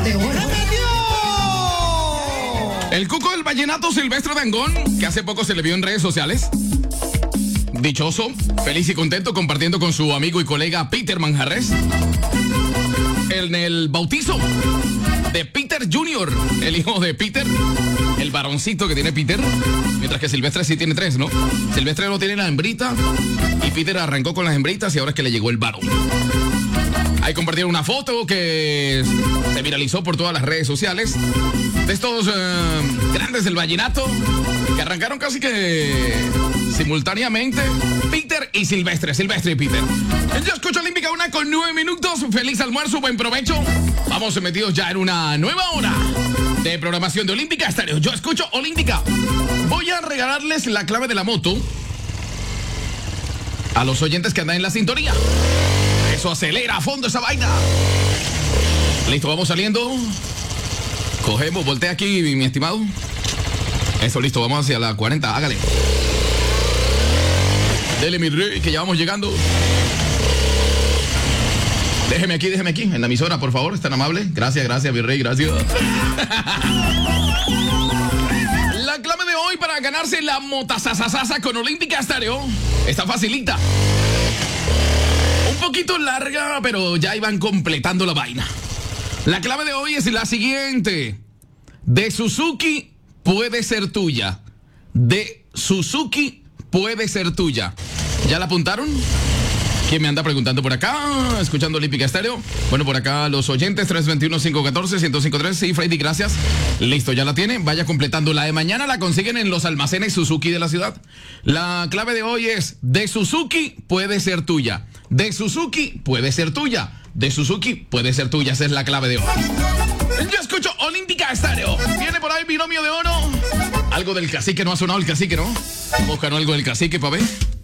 de oro. El cuco del vallenato Silvestre Dangond, que hace poco se le vio en redes sociales. Dichoso, feliz y contento compartiendo con su amigo y colega Peter Manjarres. En el bautizo de Peter Jr., el hijo de Peter, el varoncito que tiene Peter, mientras que Silvestre sí tiene 3, ¿no? Silvestre no tiene la hembrita y Peter arrancó con las hembritas y ahora es que le llegó el varón. Ahí compartieron una foto que se viralizó por todas las redes sociales de estos grandes del vallenato que arrancaron casi que simultáneamente Peter y Silvestre y Peter. Yo escucho Olímpica 1:09. Feliz almuerzo, buen provecho. Vamos metidos ya en una nueva hora de programación de Olímpica Estéreo. Yo escucho Olímpica. Voy a regalarles la clave de la moto a los oyentes que andan en la sintonía. Eso acelera a fondo esa vaina. Listo, vamos saliendo. Cogemos, voltea aquí, mi estimado. Eso, listo, vamos hacia la 40, hágale. Dele, mi rey, que ya vamos llegando. Déjeme aquí, en la emisora, por favor, es tan amable. Gracias, mi rey, gracias. La clave de hoy para ganarse la motasasasasa con Olímpica Estéreo está facilita. Un poquito larga, pero ya iban completando la vaina. La clave de hoy es la siguiente. De Suzuki puede ser tuya. De Suzuki puede ser tuya. ¿Ya la apuntaron? ¿Quién me anda preguntando por acá? Escuchando Olímpica Estéreo. Bueno, por acá los oyentes, 321-514-1053. Sí, Freddy, gracias. Listo, ya la tienen. Vaya completando. La de mañana la consiguen en los almacenes Suzuki de la ciudad. La clave de hoy es: de Suzuki puede ser tuya. De Suzuki puede ser tuya. De Suzuki puede ser tuya. Esa es la clave de hoy. Yo escucho Olímpica Estéreo. Viene por ahí Binomio de Oro. Algo del cacique, no ha sonado el cacique, ¿no? Buscan algo del cacique, pa' ver.